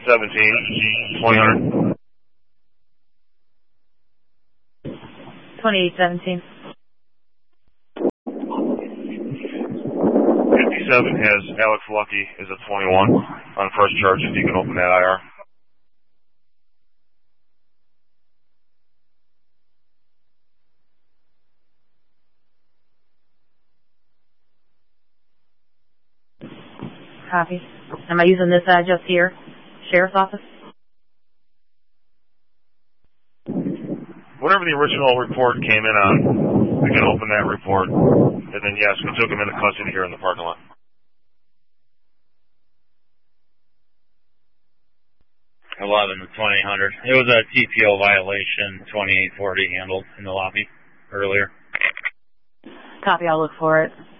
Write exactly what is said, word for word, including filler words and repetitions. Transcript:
seventeen, twenty hundred. twenty-eight seventeen. fifty-seven has Alex Lucky is a twenty-one on first charge if you can open that I R. Copy. Am I using this address here? Sheriff's office? Whatever the original report came in on, we can open that report. And then, yes, we took him into custody here in the parking lot. eleven to twenty hundred. It was a T P O violation, twenty-eight forty handled in the lobby earlier. Copy, I'll look for it.